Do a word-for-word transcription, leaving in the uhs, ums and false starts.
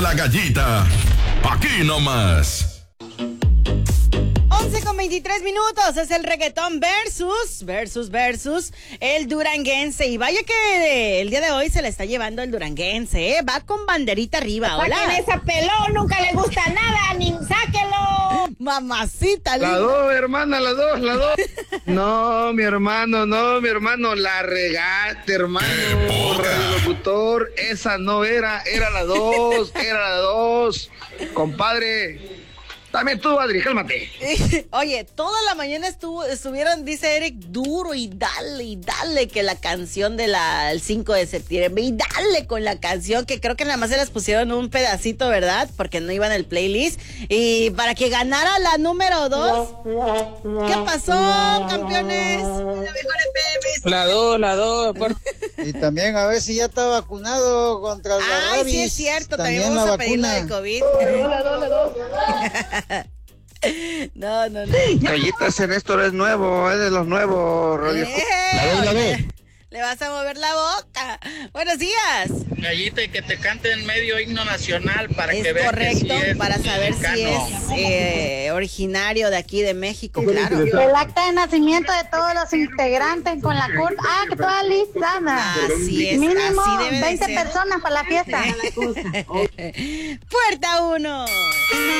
La Gallita, aquí nomás. once con veintitrés minutos, es el reggaetón versus, versus, versus el duranguense. Y vaya que el día de hoy se le está llevando el duranguense, ¿eh? Va con banderita arriba, hola. Saquen ese pelón, nunca le gusta nada, ni sáquelo. Mamacita linda. La dos, hermana, la dos, la dos. No, mi hermano, no, mi hermano, la regaste, hermano. Radiolocutor, esa no era, era la dos, era la dos. Compadre. También tú, Adri, cálmate. Oye, toda la mañana estuvo, estuvieron, dice Eric, duro y dale y dale que la canción del cinco de septiembre y dale con la canción que creo que nada más se les pusieron un pedacito, ¿verdad? Porque no iba en el playlist. Y para que ganara la número dos. ¿Qué pasó, campeones? La dos, la dos. Por... Y también a ver si ya está vacunado contra la Ay, rabies. sí es cierto, también, también vamos la a pedir la vacuna. de COVID. La dos, la dos. No, no, no. Gallitas, Néstor es nuevo, es de los nuevos. Radio... Eh, La dos, la dos. Le vas a mover la boca. Buenos días. Gallita, y que te canten medio himno nacional para Es que vean correcto, que sí es para saber si mexicano. es eh, originario de aquí de México, claro. El acta de nacimiento de todos los integrantes con la C U R P actualizada. Así es, Mínimo así debe de veinte ser. personas para la fiesta. Puerta uno.